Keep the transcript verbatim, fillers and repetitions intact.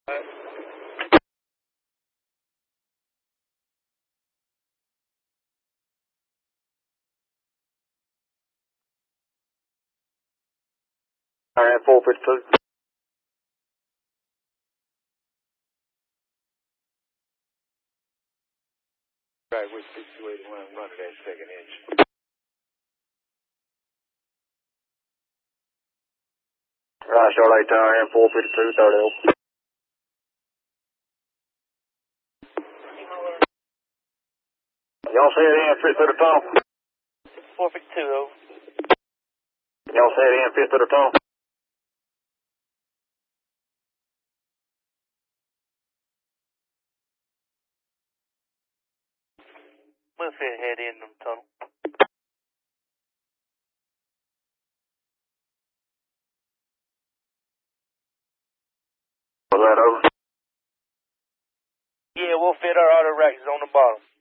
Alright, four fifty-two. Right, we're situated when I'm running that second engine. Right, Charlotte Tower, and four fifty-two, third L. Y'all say it in, fit to the top. four fifty-two, over. Y'all say it in, fit to the top. We'll fit head in the tunnel. Was that over? Yeah, we'll fit our auto racks on the bottom.